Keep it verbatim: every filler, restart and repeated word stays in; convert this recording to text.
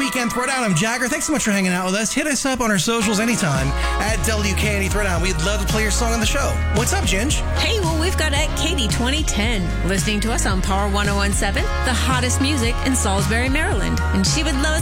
Weekend Throwdown. I'm Jagger. Thanks so much for hanging out with us. Hit us up on our socials anytime at W K N E Throwdown. We'd love to play your song on the show. What's up, Ginge? Hey, well, we've got at Katie twenty ten listening to us on Power one oh one seven, the hottest music in Salisbury, Maryland. And she would love